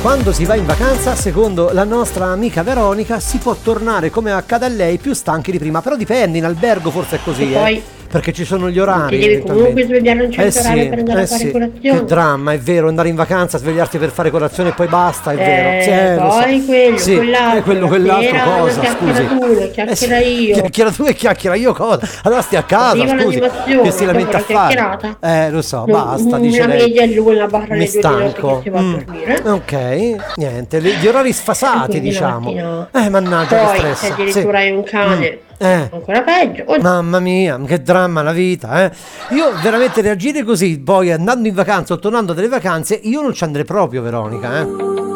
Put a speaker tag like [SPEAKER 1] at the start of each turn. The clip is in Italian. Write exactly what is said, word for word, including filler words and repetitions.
[SPEAKER 1] quando si va in vacanza, secondo la nostra amica Veronica, si può tornare, come accade a lei, più stanchi di prima. Però dipende, in albergo forse è così,
[SPEAKER 2] E poi
[SPEAKER 1] eh. Perché ci sono gli orari.
[SPEAKER 2] ti devi comunque svegliare a un certo
[SPEAKER 1] eh sì,
[SPEAKER 2] orario per andare
[SPEAKER 1] eh
[SPEAKER 2] a fare
[SPEAKER 1] sì.
[SPEAKER 2] colazione.
[SPEAKER 1] Che dramma, è vero, andare in vacanza, svegliarti per fare colazione e poi basta, è vero.
[SPEAKER 2] Eh,
[SPEAKER 1] Sì, eh, lo so.
[SPEAKER 2] poi quello,
[SPEAKER 1] Sì,
[SPEAKER 2] quell'altro,
[SPEAKER 1] eh, quello,
[SPEAKER 2] la
[SPEAKER 1] quell'altro
[SPEAKER 2] sera
[SPEAKER 1] cosa,
[SPEAKER 2] una chiacchiera
[SPEAKER 1] scusi.
[SPEAKER 2] tu, una chiacchiera
[SPEAKER 1] Eh sì,
[SPEAKER 2] io.
[SPEAKER 1] Chiacchiera tu e chiacchiera io cosa? Allora stia a casa,
[SPEAKER 2] Viva
[SPEAKER 1] scusi.
[SPEAKER 2] l'animazione,
[SPEAKER 1] Che si
[SPEAKER 2] dopo
[SPEAKER 1] lamenta a
[SPEAKER 2] la
[SPEAKER 1] fare.
[SPEAKER 2] chiacchierata.
[SPEAKER 1] Eh, lo so,
[SPEAKER 2] Non-
[SPEAKER 1] basta,
[SPEAKER 2] un-
[SPEAKER 1] dice
[SPEAKER 2] una
[SPEAKER 1] lei.
[SPEAKER 2] media l'una barra
[SPEAKER 1] Mi
[SPEAKER 2] le due di notte
[SPEAKER 1] stanco.
[SPEAKER 2] che si va a
[SPEAKER 1] Mm.
[SPEAKER 2] dormire.
[SPEAKER 1] Ok, niente, le- gli orari
[SPEAKER 2] E
[SPEAKER 1] sfasati,
[SPEAKER 2] quindi la
[SPEAKER 1] diciamo.
[SPEAKER 2] mattina-
[SPEAKER 1] Eh, mannaggia,
[SPEAKER 2] Poi,
[SPEAKER 1] che
[SPEAKER 2] se
[SPEAKER 1] stress.
[SPEAKER 2] addirittura
[SPEAKER 1] Sì.
[SPEAKER 2] hai un cane,
[SPEAKER 1] Eh.
[SPEAKER 2] ancora peggio. O-
[SPEAKER 1] Mamma mia, che dramma la vita, eh. Io veramente reagire così, poi andando in vacanza o tornando dalle vacanze, io non ci andrei proprio, Veronica, eh.